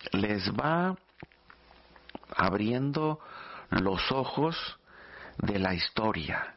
les va abriendo los ojos de la historia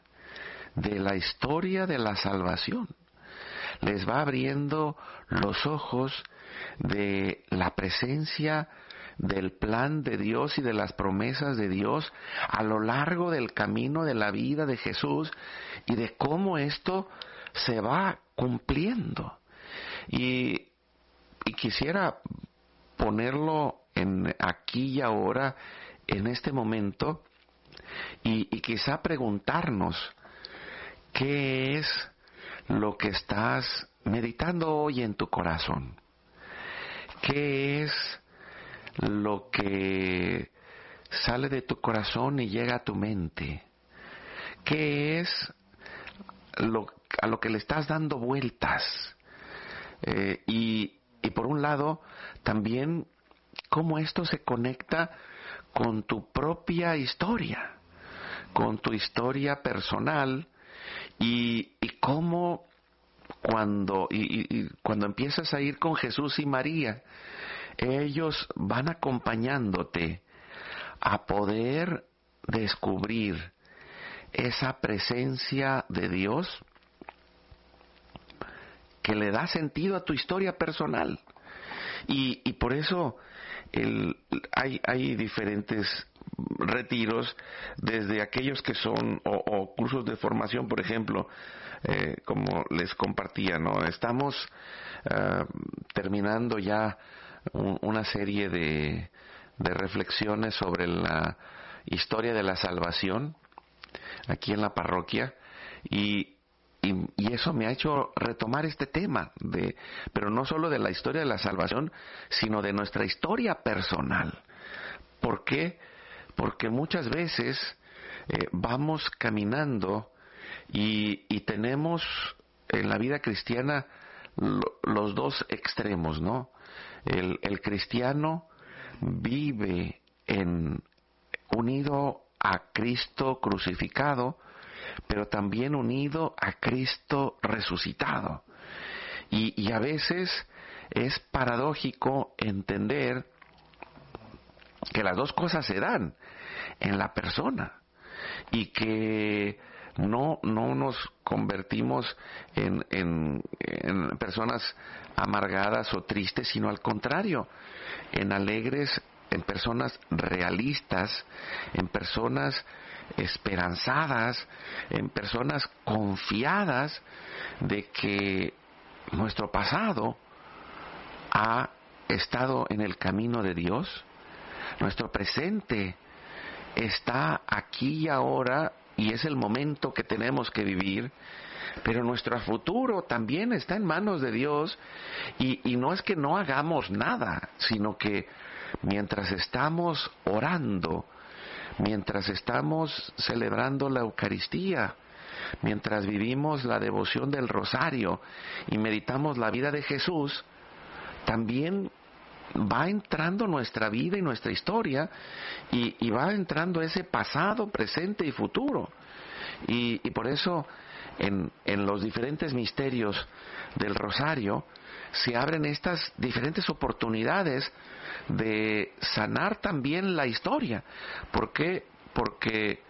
de la salvación. Les va abriendo los ojos de la presencia del plan de Dios y de las promesas de Dios a lo largo del camino de la vida de Jesús y de cómo esto se va cumpliendo. Y quisiera ponerlo aquí y ahora, en este momento, y quizá preguntarnos, ¿qué es lo que estás meditando hoy en tu corazón? ¿Qué es lo que sale de tu corazón y llega a tu mente? ¿Qué es a lo que le estás dando vueltas? Y por un lado, también cómo esto se conecta con tu propia historia, con tu historia personal, y cómo cuando empiezas a ir con Jesús y María, ellos van acompañándote a poder descubrir esa presencia de Dios que le da sentido a tu historia personal. Y por eso hay diferentes retiros, desde aquellos que son o cursos de formación, por ejemplo, como les compartía, ¿no? Estamos terminando ya una serie de reflexiones sobre la historia de la salvación aquí en la parroquia, y eso me ha hecho retomar este tema, pero no solo de la historia de la salvación, sino de nuestra historia personal. ¿Por qué? Porque muchas veces vamos caminando y tenemos en la vida cristiana los dos extremos, ¿no? El cristiano vive unido a Cristo crucificado, pero también unido a Cristo resucitado. Y a veces es paradójico entender que las dos cosas se dan en la persona, y que no nos convertimos en personas amargadas o tristes, sino al contrario, en alegres, en personas realistas, en personas esperanzadas, en personas confiadas de que nuestro pasado ha estado en el camino de Dios, nuestro presente está aquí y ahora y es el momento que tenemos que vivir, pero nuestro futuro también está en manos de Dios, y no es que no hagamos nada, sino que mientras estamos orando, mientras estamos celebrando la Eucaristía, mientras vivimos la devoción del rosario y meditamos la vida de Jesús, también va entrando nuestra vida y nuestra historia, y va entrando ese pasado, presente y futuro. Y por eso en los diferentes misterios del rosario se abren estas diferentes oportunidades de sanar también la historia. ¿Por qué? Porque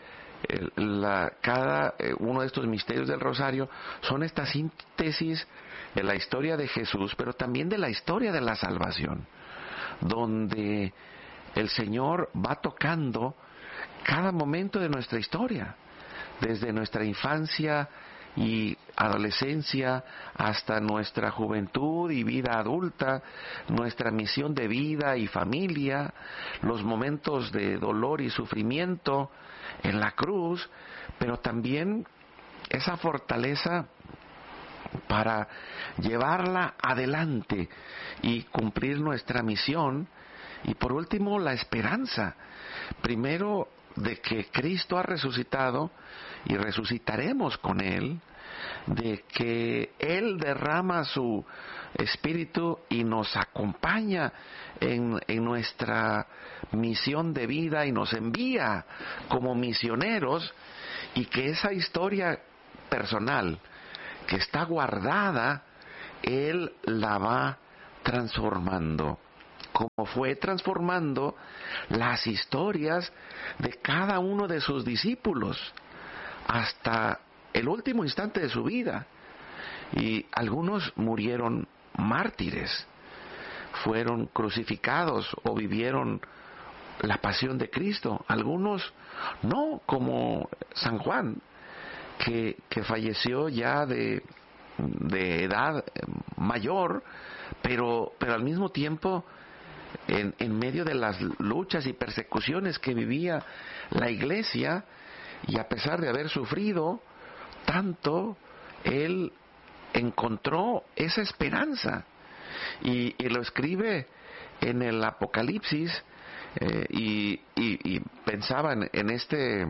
cada uno de estos misterios del rosario son esta síntesis de la historia de Jesús, pero también de la historia de la salvación, donde el Señor va tocando cada momento de nuestra historia, desde nuestra infancia y adolescencia hasta nuestra juventud y vida adulta, nuestra misión de vida y familia, los momentos de dolor y sufrimiento en la cruz, pero también esa fortaleza para llevarla adelante y cumplir nuestra misión. Y por último, la esperanza, primero de que Cristo ha resucitado y resucitaremos con Él, de que Él derrama su Espíritu y nos acompaña en nuestra misión de vida y nos envía como misioneros, y que esa historia personal que está guardada, Él la va transformando como fue transformando las historias de cada uno de sus discípulos hasta el último instante de su vida. Y algunos murieron mártires, fueron crucificados o vivieron la pasión de Cristo. Algunos no, como San Juan, que falleció ya de edad mayor, pero al mismo tiempo en medio de las luchas y persecuciones que vivía la iglesia, y a pesar de haber sufrido tanto, él encontró esa esperanza y lo escribe en el Apocalipsis. Y pensaba en este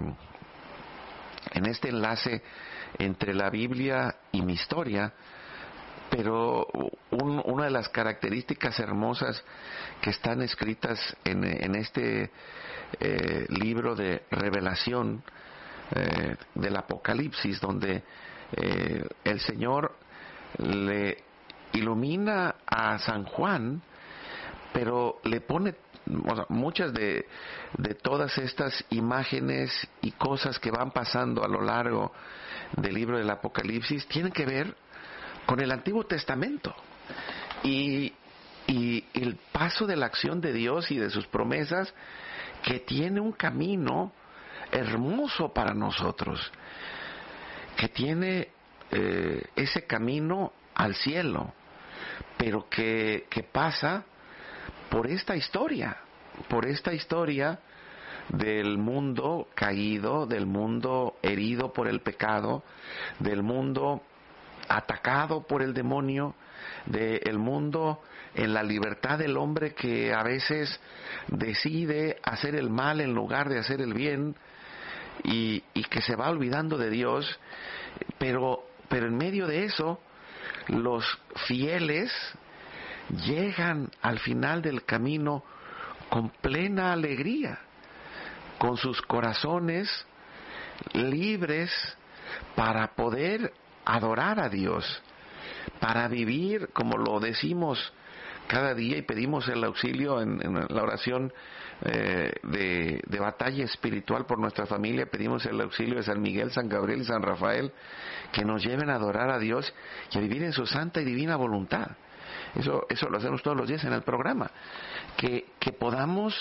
enlace entre la Biblia y mi historia, pero una de las características hermosas que están escritas en este libro de revelación del Apocalipsis, donde el Señor le ilumina a San Juan, pero le pone, o sea, muchas de todas estas imágenes y cosas que van pasando a lo largo del libro del Apocalipsis tienen que ver con el Antiguo Testamento y el paso de la acción de Dios y de sus promesas, que tiene un camino hermoso para nosotros, que tiene ese camino al cielo, pero que pasa por esta historia del mundo caído, del mundo herido por el pecado, del mundo atacado por el demonio, del mundo en la libertad del hombre que a veces decide hacer el mal en lugar de hacer el bien, y que se va olvidando de Dios, pero en medio de eso los fieles llegan al final del camino con plena alegría, con sus corazones libres para poder adorar a Dios, para vivir como lo decimos cada día y pedimos el auxilio en la oración de batalla espiritual por nuestra familia. Pedimos el auxilio de San Miguel, San Gabriel y San Rafael, que nos lleven a adorar a Dios y a vivir en su santa y divina voluntad. Eso lo hacemos todos los días en el programa, que podamos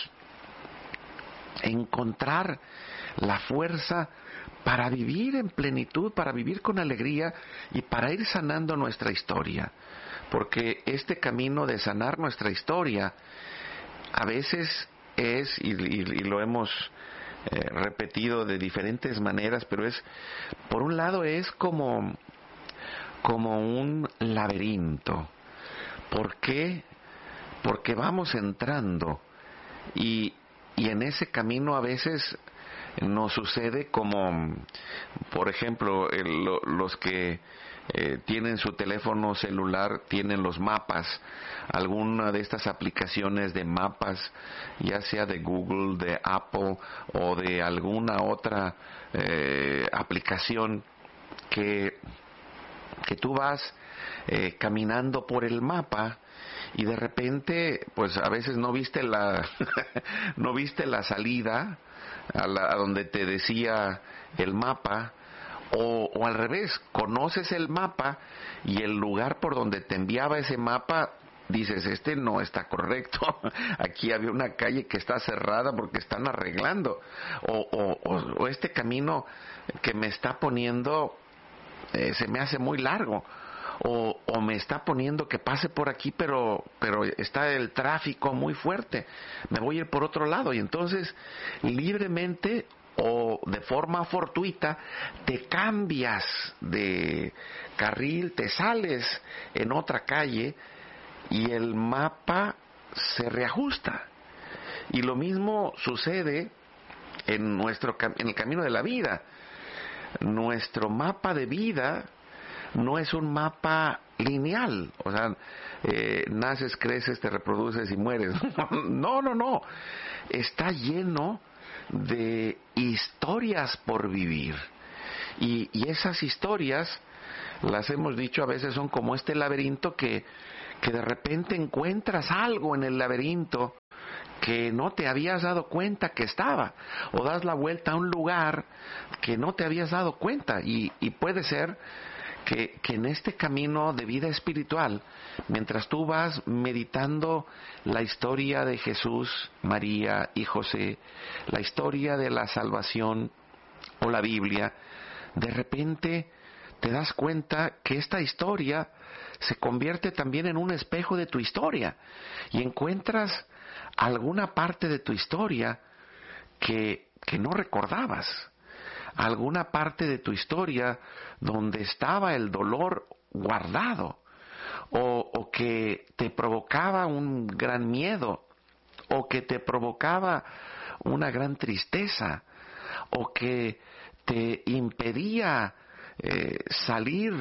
encontrar la fuerza para vivir en plenitud, para vivir con alegría y para ir sanando nuestra historia, porque este camino de sanar nuestra historia a veces es, y lo hemos repetido de diferentes maneras, pero es, por un lado es como un laberinto. ¿Por qué? Porque vamos entrando y en ese camino a veces nos sucede como, por ejemplo, los que tienen su teléfono celular, tienen los mapas, alguna de estas aplicaciones de mapas, ya sea de Google, de Apple o de alguna otra aplicación que tú vas caminando por el mapa y de repente pues a veces no viste la no viste la salida a donde te decía el mapa, o al revés, conoces el mapa y el lugar por donde te enviaba ese mapa dices, este no está correcto, aquí había una calle que está cerrada porque están arreglando, o este camino que me está poniendo se me hace muy largo, o me está poniendo que pase por aquí, pero está el tráfico muy fuerte, me voy a ir por otro lado. Y entonces libremente o de forma fortuita te cambias de carril, te sales en otra calle y el mapa se reajusta. Y lo mismo sucede en el camino de la vida. Nuestro mapa de vida no es un mapa lineal, o sea, naces, creces, te reproduces y mueres. No, está lleno de historias por vivir, y esas historias, las hemos dicho, a veces son como este laberinto que que de repente encuentras algo en el laberinto que no te habías dado cuenta que estaba, o das la vuelta a un lugar que no te habías dado cuenta, y puede ser que en este camino de vida espiritual, mientras tú vas meditando la historia de Jesús, María y José, la historia de la salvación o la Biblia, de repente te das cuenta que esta historia se convierte también en un espejo de tu historia, y encuentras alguna parte de tu historia que no recordabas, alguna parte de tu historia donde estaba el dolor guardado, o que te provocaba un gran miedo, o que te provocaba una gran tristeza, o que te impedía salir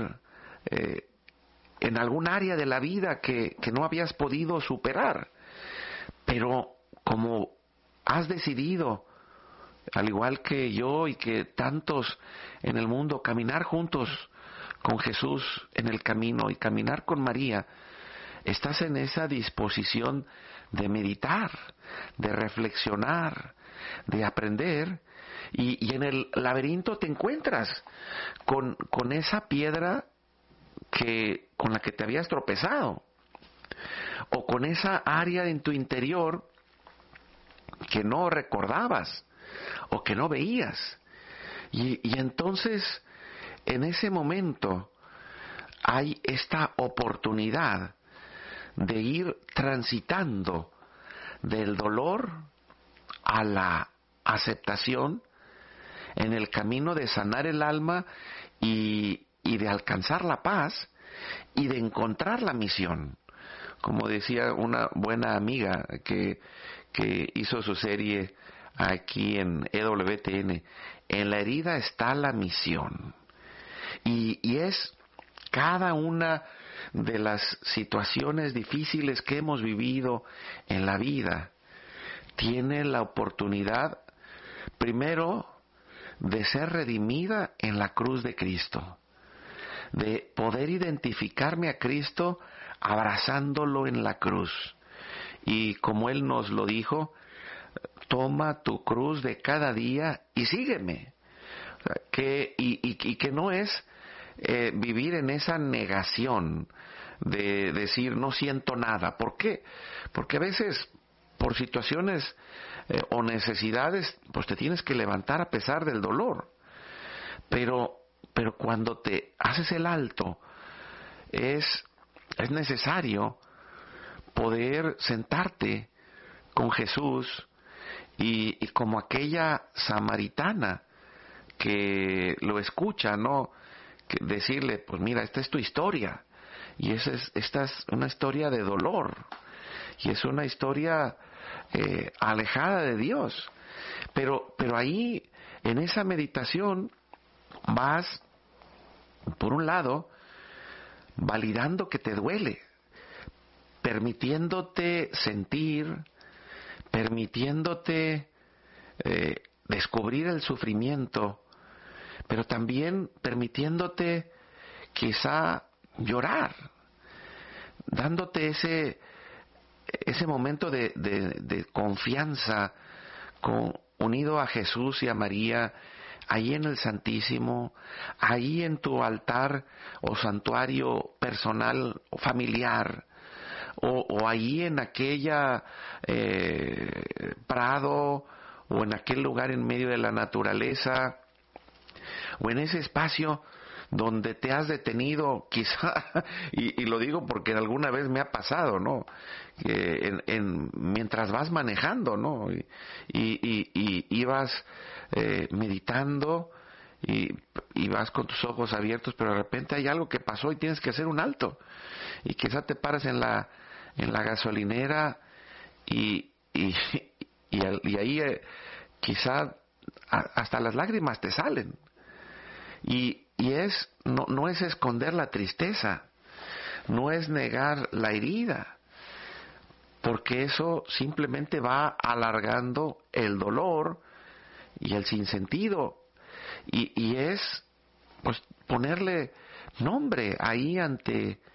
en algún área de la vida que no habías podido superar. Pero como has decidido, al igual que yo y que tantos en el mundo, caminar juntos con Jesús en el camino y caminar con María, estás en esa disposición de meditar, de reflexionar, de aprender, y en el laberinto te encuentras con esa piedra con la que te habías tropezado, o con esa área en tu interior que no recordabas o que no veías. Y entonces, en ese momento, hay esta oportunidad de ir transitando del dolor a la aceptación, en el camino de sanar el alma y de alcanzar la paz y de encontrar la misión. Como decía una buena amiga que hizo su serie aquí en EWTN, en la herida está la misión. Y es cada una de las situaciones difíciles que hemos vivido en la vida, tiene la oportunidad, primero, de ser redimida en la cruz de Cristo, de poder identificarme a Cristo abrazándolo en la cruz. Y como Él nos lo dijo, toma tu cruz de cada día y sígueme. Y que no es vivir en esa negación de decir no siento nada. ¿Por qué? Porque a veces por situaciones o necesidades pues te tienes que levantar a pesar del dolor. Pero cuando te haces el alto es necesario poder sentarte con Jesús y como aquella samaritana que lo escucha, ¿no? Que decirle, pues mira, esta es tu historia, y esta es una historia de dolor, y es una historia alejada de Dios, pero ahí en esa meditación vas, por un lado, validando que te duele, permitiéndote sentir, permitiéndote descubrir el sufrimiento, pero también permitiéndote quizá llorar, dándote ese momento de confianza unido a Jesús y a María, ahí en el Santísimo, ahí en tu altar o santuario personal o familiar, o ahí en aquella prado, o en aquel lugar en medio de la naturaleza, o en ese espacio donde te has detenido, quizá, y lo digo porque alguna vez me ha pasado, ¿no? Mientras vas manejando, ¿no? Y vas meditando y vas con tus ojos abiertos, pero de repente hay algo que pasó y tienes que hacer un alto, y quizá te paras en la gasolinera y ahí quizá hasta las lágrimas te salen. Y no es esconder la tristeza, no es negar la herida, porque eso simplemente va alargando el dolor y el sinsentido, y es pues ponerle nombre ahí ante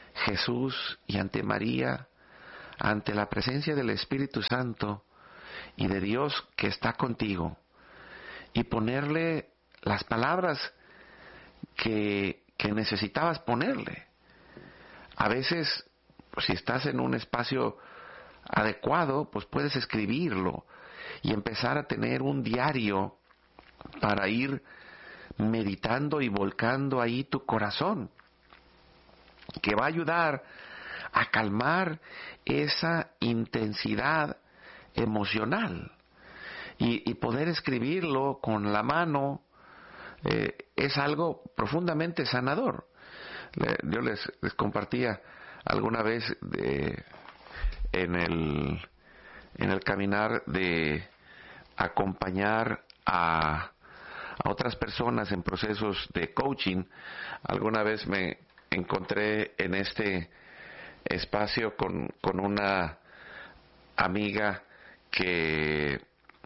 Jesús y ante María, ante la presencia del Espíritu Santo y de Dios que está contigo, y ponerle las palabras que necesitabas ponerle. A veces, pues, si estás en un espacio adecuado, pues puedes escribirlo y empezar a tener un diario para ir meditando y volcando ahí tu corazón, que va a ayudar a calmar esa intensidad emocional, y poder escribirlo con la mano es algo profundamente sanador. Yo les compartía alguna vez en el caminar de acompañar a otras personas en procesos de coaching. Alguna vez me encontré en este espacio con una amiga que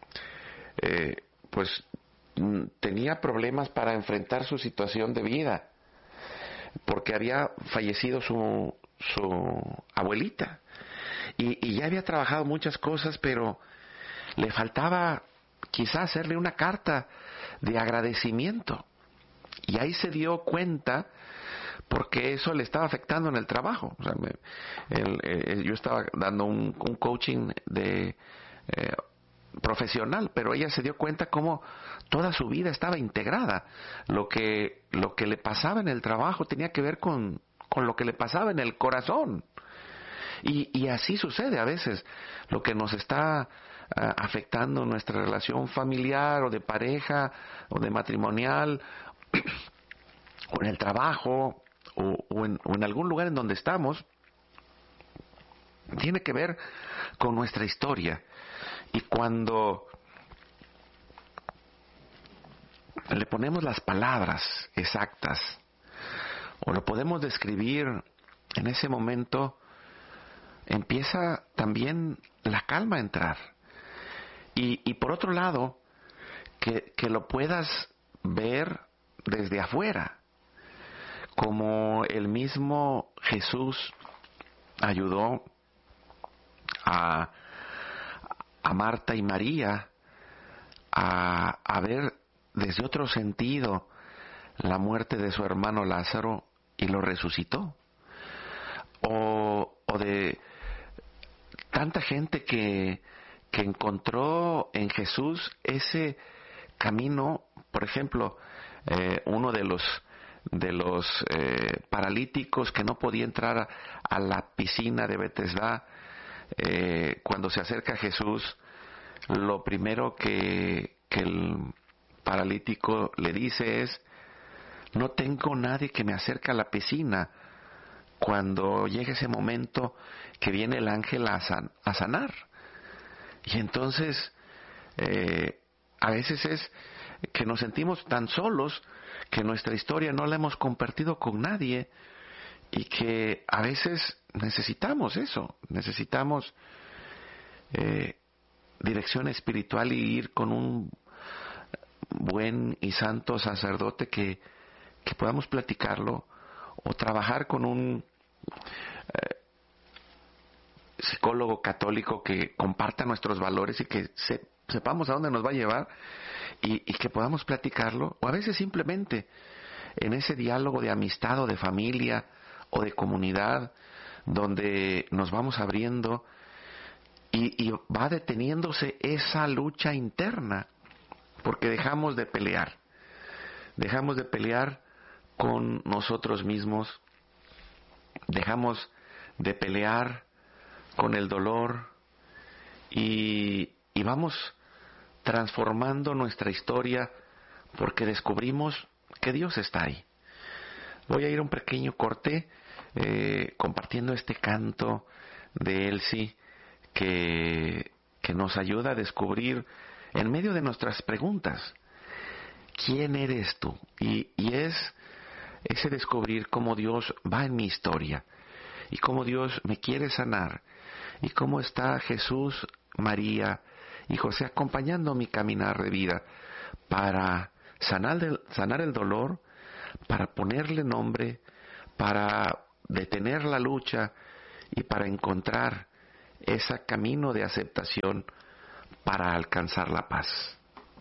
pues tenía problemas para enfrentar su situación de vida, porque había fallecido su abuelita, y ya había trabajado muchas cosas, pero le faltaba quizá hacerle una carta de agradecimiento, y ahí se dio cuenta, porque eso le estaba afectando en el trabajo. O sea, yo estaba dando un coaching de profesional, pero ella se dio cuenta cómo toda su vida estaba integrada. Lo que le pasaba en el trabajo tenía que ver con lo que le pasaba en el corazón. Y así sucede a veces. Lo que nos está afectando nuestra relación familiar o de pareja o de matrimonial o en el trabajo o en algún lugar en donde estamos, tiene que ver con nuestra historia. Y cuando le ponemos las palabras exactas o lo podemos describir en ese momento, empieza también la calma a entrar. Y por otro lado, que lo puedas ver desde afuera, como el mismo Jesús ayudó a Marta y María a ver desde otro sentido la muerte de su hermano Lázaro y lo resucitó. O de tanta gente que encontró en Jesús ese camino. Por ejemplo, uno de los paralíticos que no podía entrar a la piscina de Betesda, cuando se acerca a Jesús, lo primero que el paralítico le dice es: no tengo nadie que me acerque a la piscina cuando llegue ese momento que viene el ángel a sanar. Y entonces a veces es que nos sentimos tan solos que nuestra historia no la hemos compartido con nadie, y que a veces necesitamos eso, necesitamos dirección espiritual y ir con un buen y santo sacerdote que podamos platicarlo, o trabajar con un psicólogo católico que comparta nuestros valores y que sepamos a dónde nos va a llevar, y que podamos platicarlo, o a veces simplemente en ese diálogo de amistad o de familia o de comunidad, donde nos vamos abriendo y va deteniéndose esa lucha interna, porque dejamos de pelear con nosotros mismos, dejamos de pelear con el dolor, y vamos transformando nuestra historia, porque descubrimos que Dios está ahí. Voy a ir a un pequeño corte compartiendo este canto de Elsie que nos ayuda a descubrir, en medio de nuestras preguntas, ¿quién eres tú? Y es ese descubrir cómo Dios va en mi historia, y cómo Dios me quiere sanar, y cómo está Jesús, María y José acompañando mi caminar de vida para sanar el dolor, para ponerle nombre, para detener la lucha y para encontrar ese camino de aceptación para alcanzar la paz.